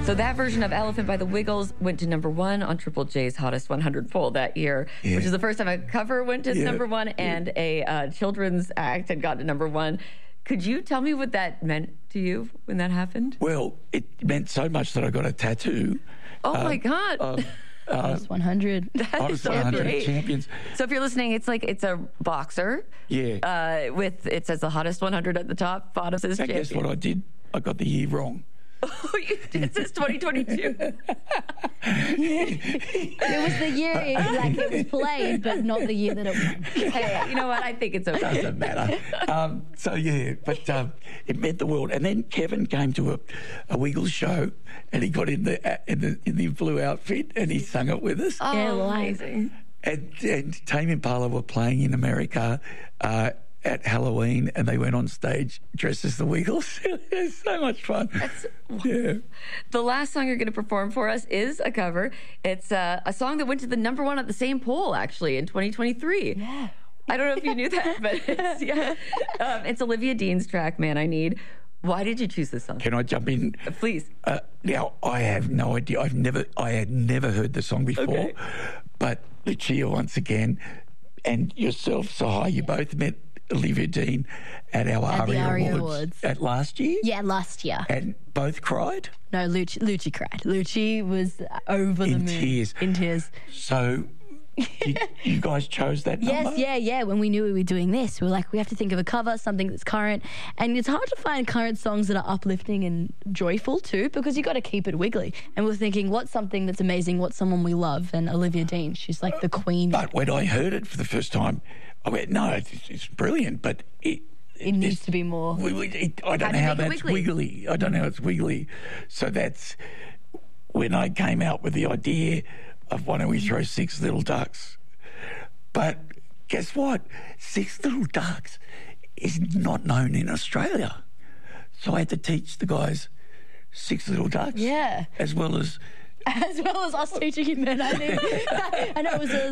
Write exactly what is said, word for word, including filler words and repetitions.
So that version of Elephant by the Wiggles went to number one on Triple J's Hottest one hundred poll that year, yeah. which is the first time a cover went to yeah. number one and yeah. a uh, children's act had got to number one. Could you tell me what that meant to you when that happened? Well, it meant so much that I got a tattoo. Oh, um, my God. Um, uh, Hottest one hundred. Hottest one hundred great. champions. So if you're listening, it's like it's a boxer. Yeah. Uh, with it says the Hottest one hundred at the top. Bottom says so champion. Guess what I did? I got the year wrong. Oh, you did. It says twenty twenty-two. It was the year it, like it was played, but not the year that it won. Hey, you know what? I think it's okay. Doesn't matter. Um, so yeah, but um, it meant the world. And then Kevin came to a, a Wiggles show, and he got in the in the in the blue outfit, and he sang it with us. Oh, yeah, amazing! And, and Tame Impala were playing in America. Uh, at Halloween, and they went on stage dressed as the Wiggles. It was so much fun. That's, yeah. The last song you're going to perform for us is a cover. It's uh, a song that went to the number one at the same poll, actually, in twenty twenty-three. Yeah. I don't know if you knew that, but it's, yeah. um, it's Olivia Dean's track, Man I Need. Why did you choose this song? Can I jump in? Uh, please. Uh, now, I have no idea. I've never, I had never heard the song before, okay. but Lucia, once again, and yourself, Sahai, you both met Olivia Dean at our at ARIA, ARIA Awards, Awards at last year. Yeah, last year. And both cried? No, Lucci, Lucci cried. Lucci was over in the moon. tears. In tears. So you, you guys chose that yes, number? yeah, yeah. When we knew we were doing this, we were like, we have to think of a cover, something that's current. And it's hard to find current songs that are uplifting and joyful too, because you got to keep it wiggly. And we're thinking, what's something that's amazing? What's someone we love? And Olivia Dean, she's like the queen. But when I heard it for the first time, I went, no, it's, it's brilliant, but it... It needs to be more. It, I don't know how that's wiggly. wiggly. I don't know how it's wiggly. So that's when I came out with the idea of why don't we throw Six Little Ducks. But guess what? Six Little Ducks is not known in Australia. So I had to teach the guys Six Little Ducks. Yeah. As well as... As well as us teaching him Men I Need. I know it was a